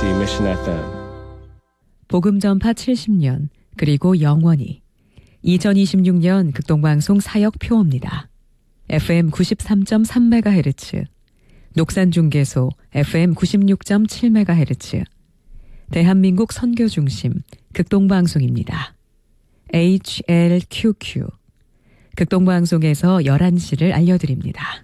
KBC Mission FM. 복음 전파 70년 그리고 영원히 2026년 극동방송 사역 표어입니다. FM 93.3MHz, 녹산중계소 FM 96.7MHz, 대한민국 선교중심 극동방송입니다. HLQQ, 극동방송에서 11시를 알려드립니다.